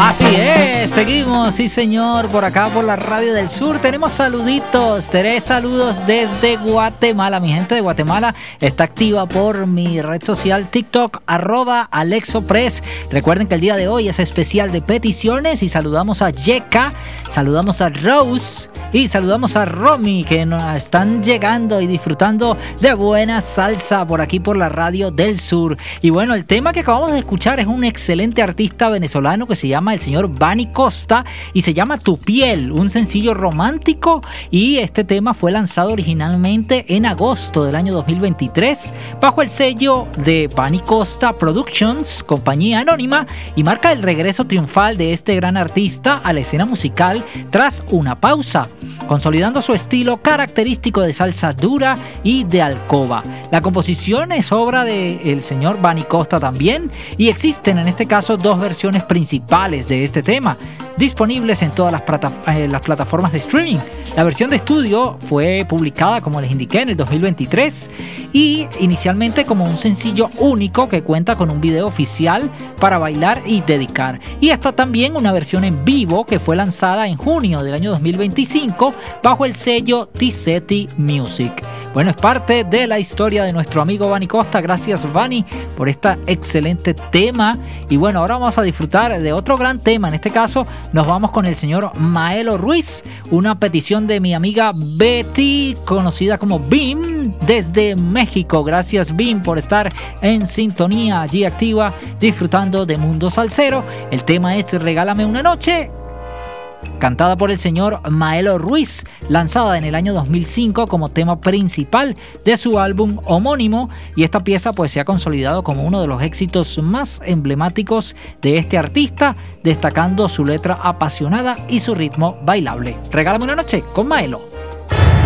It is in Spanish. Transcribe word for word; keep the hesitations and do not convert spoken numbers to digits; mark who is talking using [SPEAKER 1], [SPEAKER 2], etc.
[SPEAKER 1] Así es, seguimos, sí señor, por acá por la Radio del Sur. Tenemos saluditos, tres saludos desde Guatemala. Mi gente de Guatemala está activa por mi red social TikTok, arroba AlexoPress. Recuerden que el día de hoy es especial de peticiones y saludamos a Yeka, saludamos a Rose y saludamos a Romy, que nos están llegando y disfrutando de buena salsa por aquí por la Radio del Sur. Y bueno, el tema que acabamos de escuchar es un excelente artista venezolano que se llama el señor Vani Costa y se llama Tu Piel, un sencillo romántico, y este tema fue lanzado originalmente en agosto del año dos mil veintitrés bajo el sello de Vani Costa Productions, compañía anónima, y marca el regreso triunfal de este gran artista a la escena musical tras una pausa, consolidando su estilo característico de salsa dura y de alcoba. La composición es obra del señor Vani Costa también, y existen en este caso dos versiones principales de este tema, disponibles en todas las, plata- eh, las plataformas de streaming. La versión de estudio fue publicada, como les indiqué, en el dos mil veintitrés y inicialmente como un sencillo único que cuenta con un video oficial para bailar y dedicar. Y está también una versión en vivo que fue lanzada en junio del año dos mil veinticinco bajo el sello Tizetti Music. Bueno, es parte de la historia de nuestro amigo Vani Costa. Gracias, Vani, por este excelente tema. Y bueno, ahora vamos a disfrutar de otro gran tema. En este caso nos vamos con el señor Maelo Ruiz, una petición de mi amiga Betty, conocida como Bim, desde México. Gracias, Bim, por estar en sintonía allí activa, disfrutando de Mundo Salsero. El tema es Regálame una noche, cantada por el señor Maelo Ruiz, lanzada en el año dos mil cinco como tema principal de su álbum homónimo, y esta pieza pues se ha consolidado como uno de los éxitos más emblemáticos de este artista, destacando su letra apasionada y su ritmo bailable. Regálame una noche con Maelo.